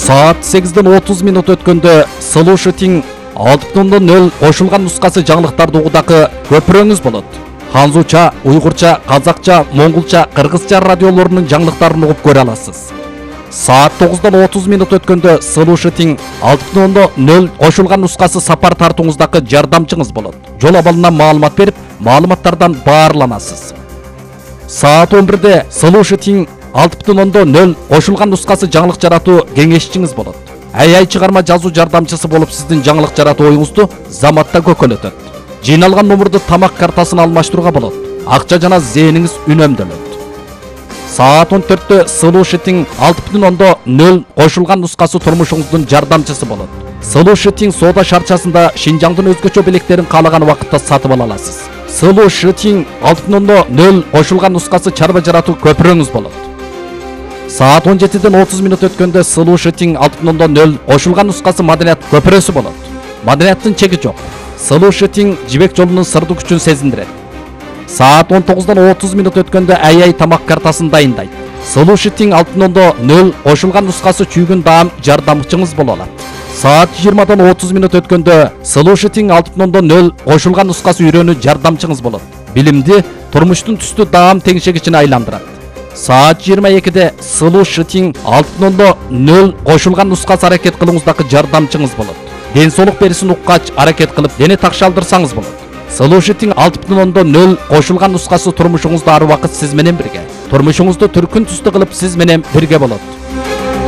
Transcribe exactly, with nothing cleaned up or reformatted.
Saat сегизден отуз минут өткөндө Слушатиң алты бүтүн нөл кошулган нускасы жаңылыктарды угудагы көпүрөңүз болот. Ханзуча, уйгурча, казакча, монголча, кыргызча радиолорунун жаңылыктарын угуп көрө аласыз. Saat тогуздон отуз минут өткөндө Слушатиң алты бүтүн нөл кошулган нускасы сапар тартууңуздагы жардамчыңыз болот. Жол абалынан маалымат берип, маалыматтардан баарланасыз. Saat он бирде Слушатиң алты бүтүн нөл кошулган нускасы жаңылык жаратуу кеңешчиңиз болот. Ай-ай чыгарма жазуу жардамчысы болуп сиздин жаңылык жаратуу оюңузду заматта көкөлөтөт. Жыйналган номурду тамак картасына алмаштырууга болот. Акча жана зээниңиз үнөмдөлөт. Saat он төрттө Слушатиң алты бүтүн нөл кошулган нускасы турмушуңуздун жардамчысы болот. Слушатиң соода шарчасында Шинжаңдын өзгөчө белектерин каалаган убакытта сатып ала аласыз. Слушатиң алты бүтүн нөл кошулган нускасы чарба жаратуу көпүрөңүз болот. Saat он жетиден отуз минут өткөндө Слушатиң алты бүтүн нөл кошулган нускасы маданият көпүрөсү болот. Маданияттын чеги жок. Слушатиң жибек жолунун сырдуу күчүн сезиндирет. Saat он тогуздон отуз минут өткөндө ай-ай тамак картасын дайындайт. Слушатиң алты бүтүн нөл кошулган нускасы чүйгүн даам жардамчыңыз боло алат. Saat жыйырмадан отуз минут өткөндө Слушатиң алты бүтүн нөл кошулган нускасы үйрөнүү жардамчыңыз болот. Билимди турмуштун түстүү даам теңшегичине айландырат. Saat жыйырма экиде Слушатиң алты бүтүн нөл кошулган нускасы аракет кылууңуздагы жардамчыңыз болот. Ден соолук берисин уккач аракет кылып дене такшалдырсаңыз болот. Слушатиң алты бүтүн нөл кошулган нускасы турмушуңузда ар убакыт сиз менен бирге. Турмушуңузду түркүн түстүү кылып сиз менен бирге болот.